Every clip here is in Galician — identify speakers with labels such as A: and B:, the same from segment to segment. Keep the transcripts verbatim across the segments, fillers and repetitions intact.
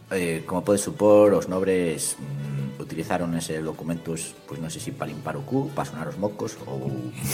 A: eh, como podes supor, os nobres mm, utilizaron eses documentos, pois non sei se para limpar o cu, para sonar os mocos ou...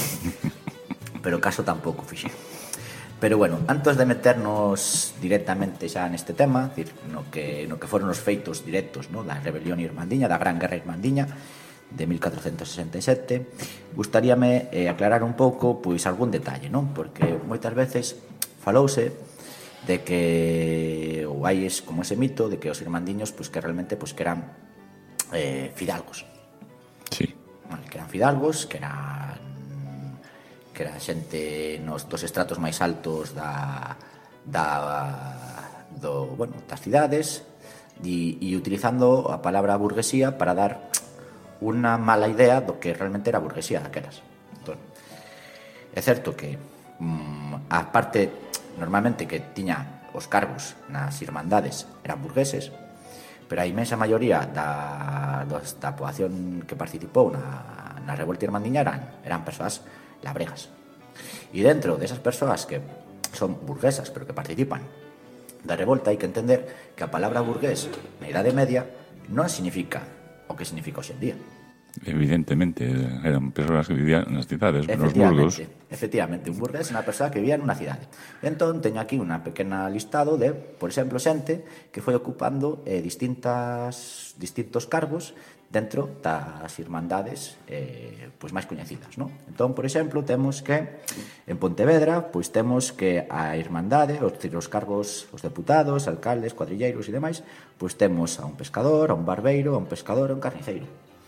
A: pero caso tampouco fixeron. Pero bueno, antes de meternos directamente xa neste tema, decir, no que, no que foron os feitos directos, no, da rebelión irmandiña, da Gran Guerra Irmandiña de mil catrocentos sesenta e sete, gustaríame eh, aclarar un pouco pois algún detalle, non? Porque moitas veces falouse de que ou hai es, como ese mito de que os irmandiños pois que realmente pois que eran eh, fidalgos.
B: Sí.
A: Vale, que eran fidalgos, que eran que era xente nos dos estratos máis altos da da do, bueno, das cidades e, e utilizando a palabra burguesía para dar unha mala idea do que realmente era a burguesía daquelas. Entón, é certo que mm, a parte normalmente que tiña os cargos nas irmandades eran burgueses, pero a inmensa maioría da, dos, da poboación que participou na, na revolta irmandiña eran, eran persoas labregas. E dentro desas persoas que son burguesas, pero que participan da revolta, hai que entender que a palabra burgués na Idade Media non significa o que significa hoxe en día.
B: Evidentemente, eran persoas que vivían nas cidades, nos burgos.
A: Efectivamente, un burgués é unha persoa que vivía nunha cidade. Entón, teño aquí unha pequena listado de, por exemplo, xente que foi ocupando eh, distintas, distintos cargos dentro das irmandades eh, pois máis coñecidas, non? Entón, por exemplo, temos que en Pontevedra, pois temos que a irmandade, os, os cargos, os deputados, alcaldes, cuadrilleiros e demais, pois temos a un pescador, a un barbeiro, a un pescador e a un carniceiro.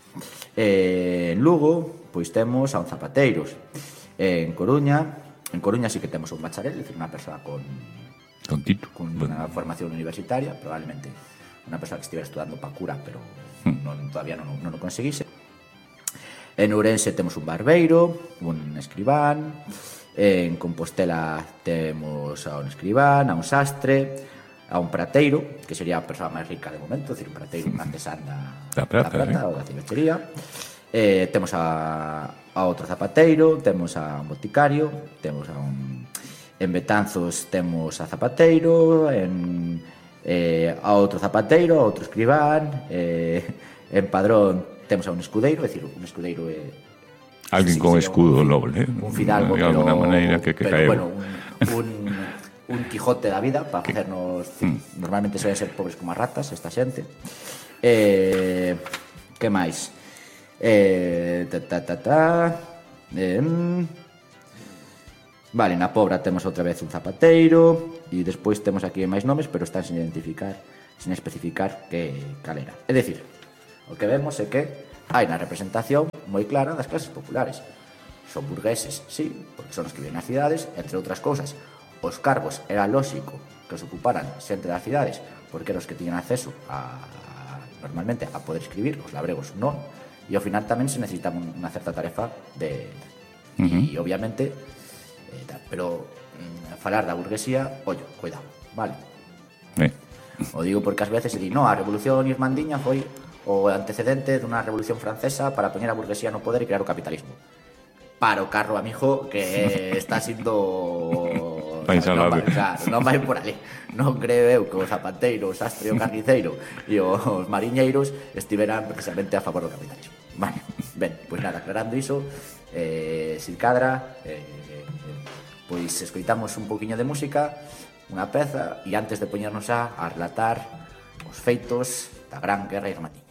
A: Eh, en Lugo, pois temos a un zapateiros. Eh, en Coruña, en Coruña sí que temos un bacharel, é dicir, unha persoa con
B: con título,
A: con unha formación universitaria, probablemente unha persoa que estivera estudando para cura, pero hmm. non, todavía non, non o conseguise. En Ourense temos un barbeiro, un escribán. En Compostela temos a un escribán, a un sastre, a un prateiro, que sería a persoa máis rica de momento, é dicir, un prateiro, un artesán da,
B: da prata,
A: da prata
B: ¿sí?
A: ou da cibechería. Eh, temos a, a outro zapateiro, temos a un boticario, temos a un... En Betanzos temos a zapateiro, en, eh, a outro zapateiro, a outro escribán, eh, en Padrón temos a un escudeiro, é dicir, un escudeiro é...
B: Alguén con escudo noble, eh?
A: Un fidalgo,
B: de
A: pero...
B: alguna maneira que, que
A: pero,
B: caeu.
A: bueno, un... un un Quijote da vida para facernos mm. normalmente suelen ser pobres como as ratas esta xente. Eh, que máis? Eh, ta, ta, ta, ta. Eh, vale, na Pobra temos outra vez un zapateiro e despois temos aquí máis nomes, pero están sin identificar, sin especificar que cal era. É dicir, o que vemos é que hai na representación moi clara das clases populares. Son burgueses, sí, porque son os que viven nas cidades, entre outras cousas. Os cargos era lóxico que os ocuparan xente das cidades porque eran os que tiñan acceso a, normalmente a poder escribir, os labregos non, e ao final tamén se necesita unha certa tarefa de uh-huh. e obviamente eh, da, pero mm, falar da burguesía, ollo, cuidado, vale
B: eh.
A: o digo porque ás veces se di, no, a revolución irmandiña foi o antecedente dunha revolución francesa para poñer a burguesía no poder e crear o capitalismo. Para o carro, amigo, que está siendo... Non vai, claro, non vai por ali. Non creo eu que o zapateiro, o sastre, o carniceiro e os mariñeiros estiveran precisamente a favor do capitalismo. Vale, ben, pois nada, aclarando iso, eh, sin cadra, eh, pois escoitamos un poquinho de música, unha peza, e antes de poñernos a, a relatar os feitos da Gran Guerra Irmandiña.